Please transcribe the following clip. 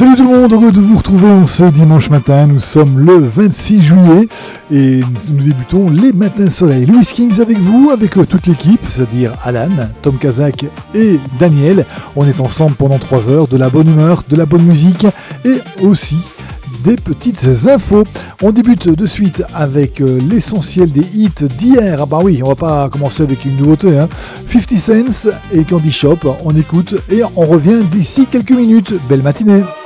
Salut tout le monde, heureux de vous retrouver ce dimanche matin. Nous sommes le 26 juillet et nous débutons les Matins Soleil. Louis Kings avec vous, avec toute l'équipe, c'est-à-dire Alan, Tom Kazak et Daniel. On est ensemble pendant 3 heures, de la bonne humeur, de la bonne musique et aussi des petites infos. On débute de suite avec l'essentiel des hits d'hier. Ah bah oui, on va pas commencer avec une nouveauté, hein. 50 Cent et Candy Shop, on écoute et on revient d'ici quelques minutes. Belle matinée.